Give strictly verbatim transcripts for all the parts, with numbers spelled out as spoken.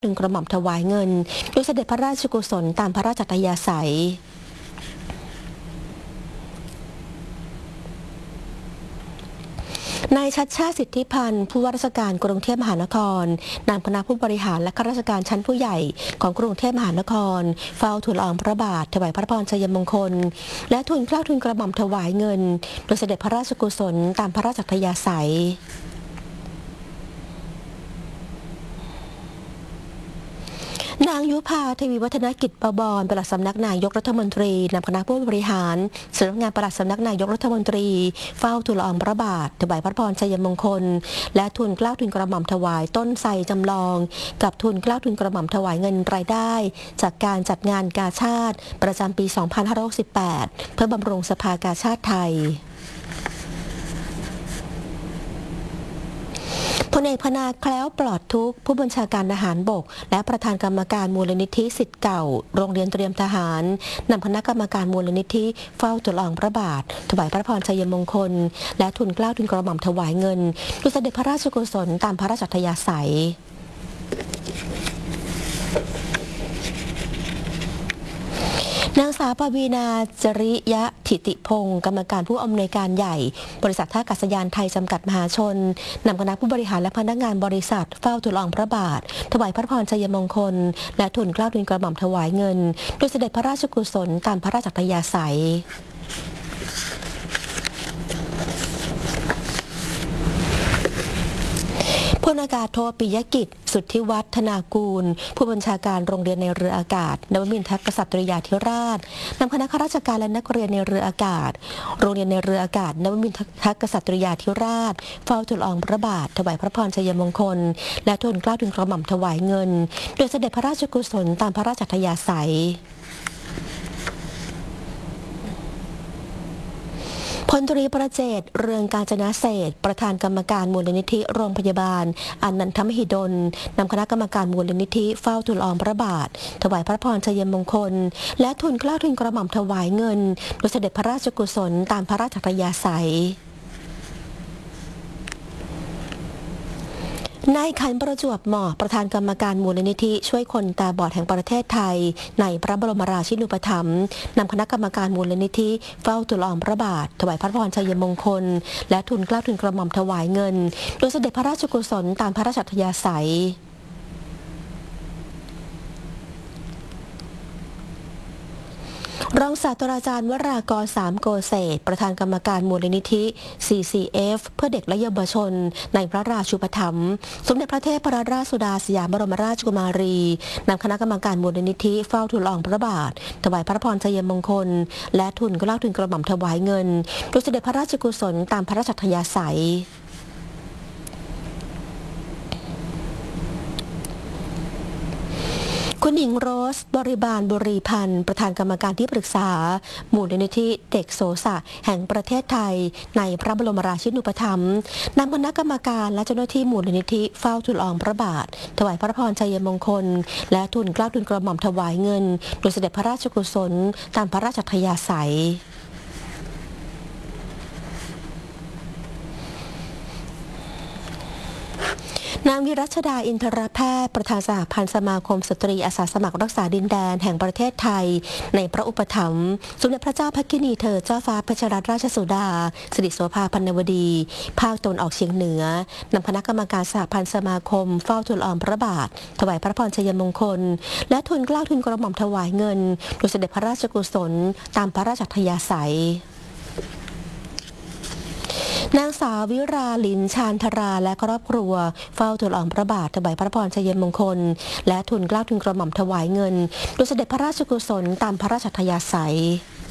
ดึงกระหม่อมถวายเงินโดยเสด็จพระราชกุศลตามพระราชอัธยาศัยนายชัชชาติสิทธิพันธ์ผู้ว่าราชการกรุงเทพมหานครนำคณะผู้บริหารและข้าราชการชั้นผู้ใหญ่ของกรุงเทพมหานครเฝ้าทูลละอองพระบาทถวายพระพรชัยมงคลและทูลเกล้าทูลกระหม่อมถวายเงินโดยเสด็จพระราชกุศลตามพระราชอัธยาศัยนางยุพาทวีวัฒนกิจประบรปลัดสำนักนายกรัฐมนตรีนำคณะผู้บริหารสำนักงานปลัดสำนักนายกรัฐมนตรีเฝ้าทูลละอองพระบาทถวายพระพรชัยมงคลและทูลเกล้าทูลกระหม่อมถวายต้นไทรจำลองกับทูลเกล้าทูลกระหม่อมถวายเงินรายได้จากการจัดงานกาชาดประจำปี สองพันห้าร้อยหกสิบแปด เพื่อบำรุงสภากาชาดไทยพลเอกพนาแคล้วปลอดทุกข์ผู้บัญชาการทหารบกและประธานกรรมการมูลนิธิศิษย์เก่าโรงเรียนเตรียมทหารนำคณะกรรมการมูลนิธิเฝ้าทูลละอองพระบาทถวายพระพรชัยมงคลและทูลเกล้าทูลกระหม่อมถวายเงินโดยเสด็จพระราชกุศลตามพระราชอัธยาศัยนางสาวปวีณาจริยะถิติพงศ์กรรมการผู้อำนวยการใหญ่บริษัทท่าอากาศยานไทยจำกัดมหาชนนำคณะผู้บริหารและพนักงานบริษัทเฝ้าทูลละอองพระบาทถวายพระพรชัยมงคลและทูลเกล้าทูลกระหม่อมถวายเงินโดยเสด็จพระราชกุศลตามพระราชอัธยาศัยพลอากาศโทปิยกิจสุทธิวัฒนากูลผู้บัญชาการโรงเรียนในเรืออากาศนวมินทรกษัตริยาธิราชนำคณะข้าราชการและนักเรียนในเรืออากาศโรงเรียนในเรืออากาศนวมินทรกษัตริยาธิราชเฝ้าทูลละอองพระบาทถวายพระพรชัยมงคลและทูลเกล้าทูลกระหม่อมถวายเงินโดยเสด็จพระราชกุศลตามพระราชอัธยาศัยพลตรีประเจตเรืองกาญจนาเศษประธานกรรมการมูลนิธิโรงพยาบาลอนันทมหิดลนำคณะกรรมการมูลนิธิเฝ้าทูลละอองพระบาทถวายพระพรชัยมงคลและทูลเกล้าทูลกระหม่อมถวายเงินโดยเสด็จพระราชกุศลตามพระราชอัธยาศัยนายขันประจวบเหมาะประธานกรรมการมูลนิธิช่วยคนตาบอดแห่งประเทศไทยในพระบรมราชินูปถัมภ์นำคณะกรรมการมูลนิธิเฝ้าทูลละอองพระบาทถวายพระพรชัยมงคลและทูลเกล้าทูลกระหม่อมถวายเงินโดยเสด็จพระราชกุศลตามพระราชอัธยาศัยรองศาสตราจารย์วรากรสามโกเศษประธานกรรมการมูลนิธิ ซี ซี เอฟ เพื่อเด็กและเยาวชนในพระราชูปถัมภ์สมเด็จพระเทพรัตนราชสุดาสยามบรมราชกุมารีนำคณะกรรมการมูลนิธิเฝ้าทูลละอองพระบาทถวายพระพรชัยมงคลและทูลเกล้าทูลกระหม่อมถวายเงินโดยเสด็จพระราชกุศลตามพระราชอัธยาศัยคุณหญิงโรสบริบาลบุรีพันธ์ประธานกรรมการที่ปรึกษามูลนิธิเด็กโสสะแห่งประเทศไทยในพระบรมราชินูปถัมภ์นำคณะกรรมการและเจ้าหน้าที่มูลนิธิเฝ้าทูลละอองพระบาทถวายพระพรชัยมงคลและทูลเกล้าทูลกระหม่อมถวายเงินโดยเสด็จพระราชกุศลตามพระราชอัธยาศัยนางวิรัชดาอินทรแพทย์ประธานสหพันธ์สมาคมสตรีอาสาสมัครรักษาดินแดนแห่งประเทศไทยในพระอุปถัมภ์สมเด็จพระเจ้าพระกินีเธอเจ้าฟ้าพัชรราชสุดาสิริโสภาพันนวดีภาคตะวันออกเฉียงเหนือนำคณะกรรมการสหพันธ์สมาคมเฝ้าทูลละอองพระบาทถวายพระพรชัยมงคลและทูลเกล้าทูลกระหม่อมถวายเงินโดยเสด็จพระราชกุศลตามพระราชอัธยาศัยนางสาววิราลินชาญธราและครอบครัวเฝ้าทูลละอองพระบาทถวายพระพรชัยมงคลและทูลเกล้าทูลกระหม่อมถวายเงินโดยเสด็จพระราชกุศลตามพระราชอัธยาศัย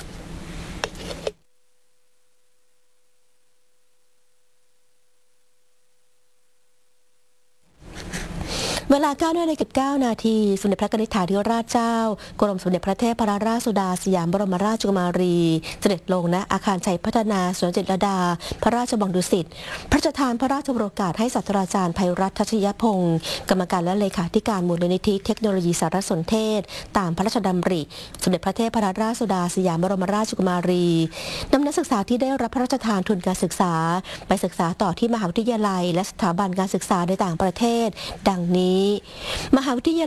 เวลา เก้านาฬิกาเก้านาทีสมเด็จพระนิธิธิราชเจ้ากรมสมเด็จพระเทพรัตนราชสุดาสยามบรมราชกุมารีเสด็จลงณอาคารชัยพัฒนาสวนจิตรลดาพระราชวังดุสิตพระราชทานพระราชโอกาสให้ศาสตราจารย์ไพรัตน์ทัชยพงศ์กรรมการและเลขาธิการมูลนิธิเทคโนโลยีสารสนเทศตามพระราชดำริสมเด็จพระเทพรัตนราชสุดาสยามบรมราชกุมารีนำนักศึกษาที่ได้รับพระราชทานทุนการศึกษาไปศึกษาต่อที่มหาวิทยาลัยและสถาบันการศึกษาในต่างประเทศดังนี้มหาวิทยาลัย